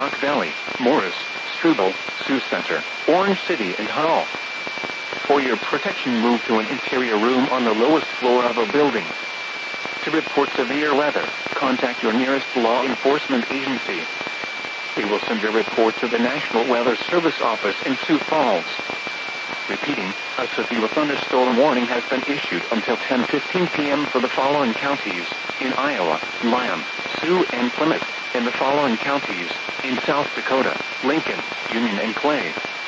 Rock Valley, Morris, Struble, Sioux Center, Orange City, and Hall. For your protection, move to an interior room on the lowest floor of a building. To report severe weather, contact your nearest law enforcement agency. They will send your report to the National Weather Service office in Sioux Falls. Repeating, a severe thunderstorm warning has been issued until 10:15 p.m. for the following counties: in Iowa, Lyon, Sioux, and Plymouth; in the following counties: in South Dakota, Lincoln, Union, and Clay.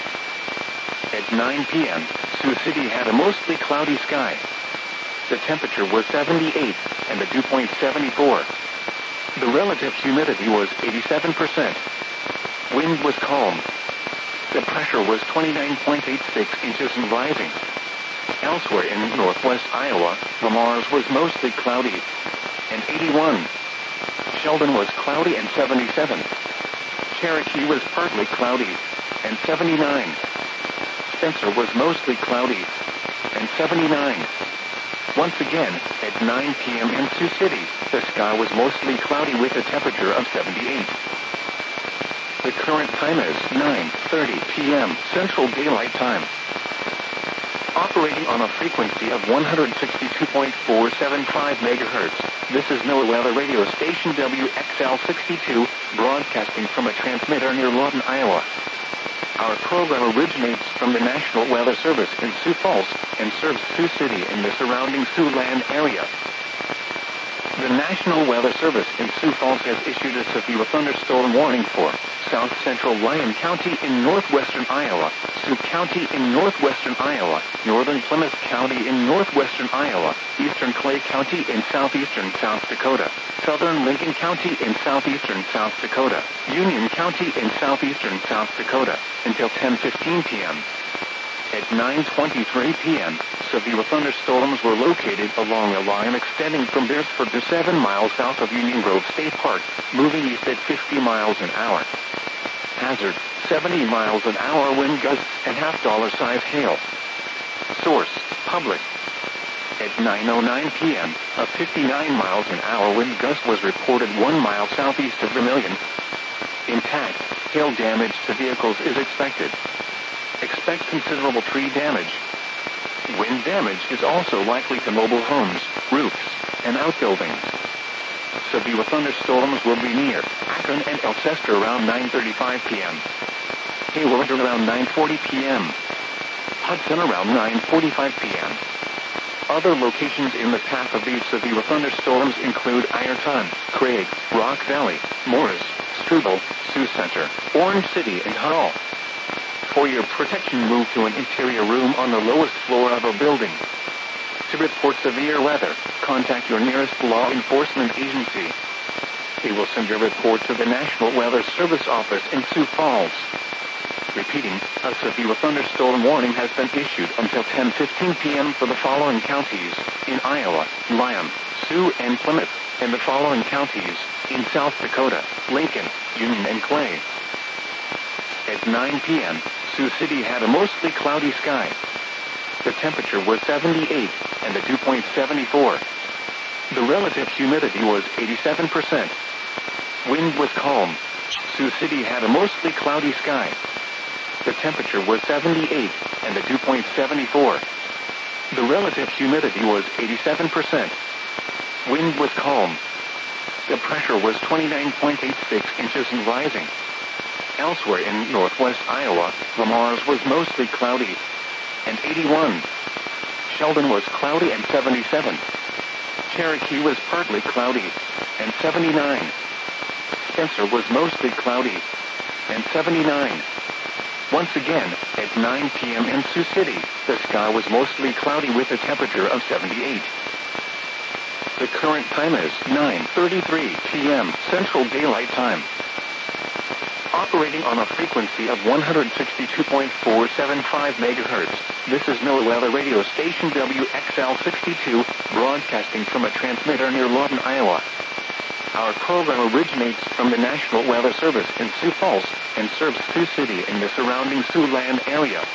At 9 p.m., Sioux City had a mostly cloudy sky. The temperature was 78, and the dew point 74. The relative humidity was 87%. Wind was calm. The pressure was 29.86 inches and rising. Elsewhere in northwest Iowa, Lamars was mostly cloudy and 81. Sheldon was cloudy and 77. Cherokee was partly cloudy and 79. Spencer was mostly cloudy and 79. Once again, at 9 p.m. in Sioux City, the sky was mostly cloudy with a temperature of 78. The current time is 9:30 p.m. Central Daylight Time. Operating on a frequency of 162.475 megahertz, this is NOAA Weather Radio Station WXL62, broadcasting from a transmitter near Lawton, Iowa. Our program originates from the National Weather Service in Sioux Falls and serves Sioux City and the surrounding Siouxland area. The National Weather Service in Sioux Falls has issued a severe thunderstorm warning for South Central Lyon County in northwestern Iowa, Sioux County in northwestern Iowa, Northern Plymouth County in northwestern Iowa, Eastern Clay County in southeastern South Dakota, Southern Lincoln County in southeastern South Dakota, Union County in southeastern South Dakota, until 10:15 p.m. At 9:23 p.m., severe thunderstorms were located along a line extending from Beresford to 7 miles south of Union Grove State Park, moving east at 50 miles an hour. Hazard, 70 miles an hour wind gusts and $half size hail. Source, public. At 9:09 p.m., a 59 miles an hour wind gust was reported 1 mile southeast of Vermilion. Intact, hail damage to vehicles is expected. Expect considerable tree damage. Wind damage is also likely to mobile homes, roofs, and outbuildings. Severe thunderstorms will be near Akron and Alcester around 9:35 p.m. Hayward around 9:40 p.m. Hudson around 9:45 p.m. Other locations in the path of these severe thunderstorms include Ironton, Craig, Rock Valley, Morris, Struble, Sioux Center, Orange City, and Hall. For your protection, move to an interior room on the lowest floor of a building. To report severe weather, contact your nearest law enforcement agency. They will send your report to the National Weather Service office in Sioux Falls. Repeating, a severe thunderstorm warning has been issued until 10:15 p.m. for the following counties: in Iowa, Lyon, Sioux, and Plymouth; in the following counties: in South Dakota, Lincoln, Union, and Clay. At 9 p.m., Sioux City had a mostly cloudy sky. The temperature was 78, and the dew point 74. The relative humidity was 87%. Wind was calm. Sioux City had a mostly cloudy sky. The temperature was 78, and the dew point 74. The relative humidity was 87%. Wind was calm. The pressure was 29.86 inches and rising. Elsewhere in northwest Iowa, Lamars was mostly cloudy and 81. Sheldon was cloudy and 77. Cherokee was partly cloudy and 79. Spencer was mostly cloudy and 79. Once again, at 9 p.m. in Sioux City, the sky was mostly cloudy with a temperature of 78. The current time is 9:33 p.m. Central Daylight Time. Operating on a frequency of 162.475 megahertz, this is NOAA Weather Radio Station WXL62, broadcasting from a transmitter near Lawton, Iowa. Our program originates from the National Weather Service in Sioux Falls and serves Sioux City and the surrounding Siouxland area.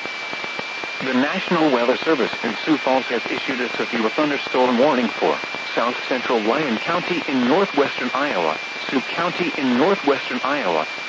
The National Weather Service in Sioux Falls has issued a severe thunderstorm warning for South Central Lyon County in northwestern Iowa, Sioux County in northwestern Iowa,